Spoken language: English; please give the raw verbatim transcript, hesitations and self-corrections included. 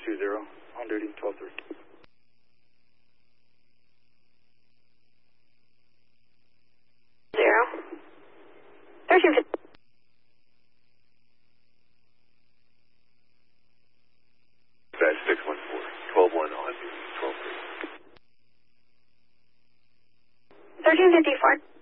two zero, on duty, twelve three. Zero. thirteen fifty. Dispatch six one four, twelve one on duty, twelve three. thirteen fifty-four.